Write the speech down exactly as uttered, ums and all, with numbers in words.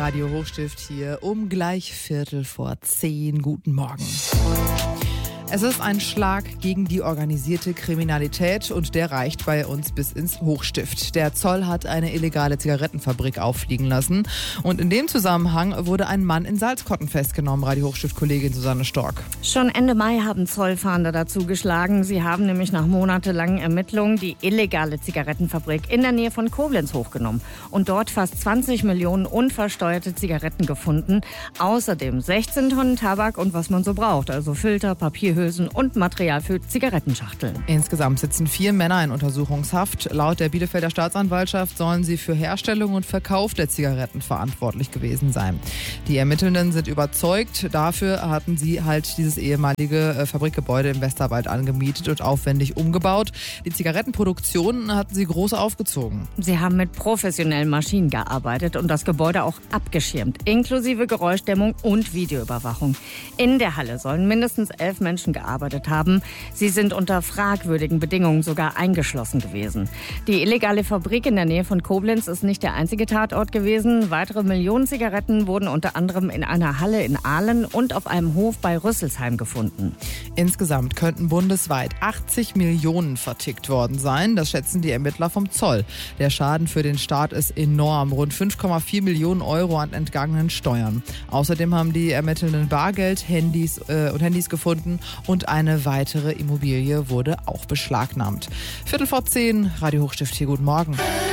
Radio Hochstift hier um gleich Viertel vor zehn. Guten Morgen. Es ist ein Schlag gegen die organisierte Kriminalität und der reicht bei uns bis ins Hochstift. Der Zoll hat eine illegale Zigarettenfabrik auffliegen lassen und in dem Zusammenhang wurde ein Mann in Salzkotten festgenommen, Radio Hochstift-Kollegin Susanne Stork. Schon Ende Mai haben Zollfahnder dazu geschlagen. Sie haben nämlich nach monatelangen Ermittlungen die illegale Zigarettenfabrik in der Nähe von Koblenz hochgenommen und dort fast zwanzig Millionen unversteuerte Zigaretten gefunden. Außerdem sechzehn Tonnen Tabak und was man so braucht, also Filter, Papierhülsen und Material für Zigarettenschachteln. Insgesamt sitzen vier Männer in Untersuchungshaft. Laut der Bielefelder Staatsanwaltschaft sollen sie für Herstellung und Verkauf der Zigaretten verantwortlich gewesen sein. Die Ermittelnden sind überzeugt. Dafür hatten sie halt dieses ehemalige Fabrikgebäude im Westerwald angemietet und aufwendig umgebaut. Die Zigarettenproduktion hatten sie groß aufgezogen. Sie haben mit professionellen Maschinen gearbeitet und das Gebäude auch abgeschirmt, inklusive Geräuschdämmung und Videoüberwachung. In der Halle sollen mindestens elf Menschen gearbeitet haben. Sie sind unter fragwürdigen Bedingungen sogar eingeschlossen gewesen. Die illegale Fabrik in der Nähe von Koblenz ist nicht der einzige Tatort gewesen. Weitere Millionen Zigaretten wurden unter anderem in einer Halle in Ahlen und auf einem Hof bei Rüsselsheim gefunden. Insgesamt könnten bundesweit achtzig Millionen vertickt worden sein. Das schätzen die Ermittler vom Zoll. Der Schaden für den Staat ist enorm. Rund fünf Komma vier Millionen Euro an entgangenen Steuern. Außerdem haben die Ermittelnden Bargeld, Handys äh, und Handys gefunden und eine weitere Immobilie wurde auch beschlagnahmt. Viertel vor zehn, Radio Hochstift hier, guten Morgen.